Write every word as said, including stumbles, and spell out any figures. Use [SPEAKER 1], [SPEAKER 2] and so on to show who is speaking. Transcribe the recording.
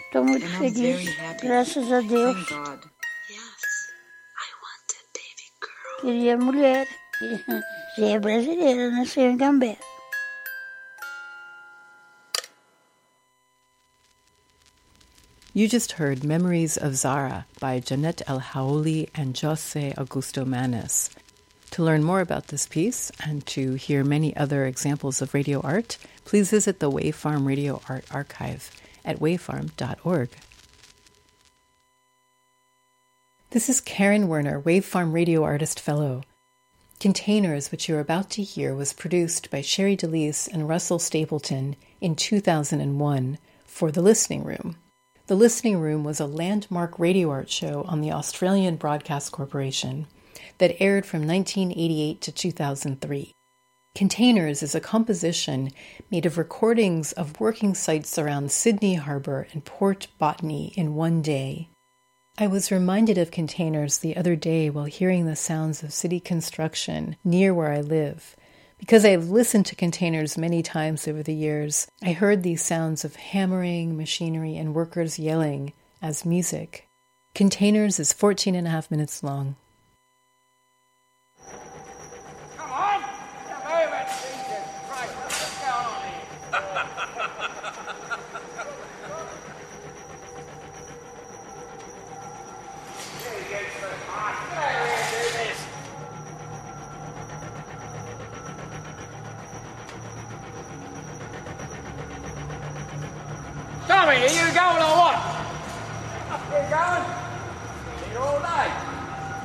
[SPEAKER 1] Estou muito
[SPEAKER 2] And I'm
[SPEAKER 1] feliz,
[SPEAKER 2] very happy.
[SPEAKER 1] graças a Deus.
[SPEAKER 2] Thank God. Yes, I want a baby girl.
[SPEAKER 1] Queria mulher. Já é brasileira, nasceu em Gambé.
[SPEAKER 3] You just heard Memories of Zara by Janette El Haouli and Jose Augusto Manis. To learn more about this piece and to hear many other examples of radio art, please visit the Wave Farm Radio Art Archive at wave farm dot org. This is Karen Werner, Wave Farm Radio Artist Fellow. Containers, which you're about to hear, was produced by Sherry DeLise and Russell Stapleton in two thousand one for The Listening Room. The Listening Room was a landmark radio art show on the Australian Broadcast Corporation that aired from nineteen eighty-eight to two thousand three. Containers is a composition made of recordings of working sites around Sydney Harbour and Port Botany in one day. I was reminded of Containers the other day while hearing the sounds of city construction near where I live. Because I've listened to Containers many times over the years, I heard these sounds of hammering, machinery, and workers yelling as music. Containers is fourteen and a half minutes long.
[SPEAKER 4] Come on! Come over, Jesus Christ, what's going on here? There you go, first. Ah, get over here and do this. Tommy, are you going or what?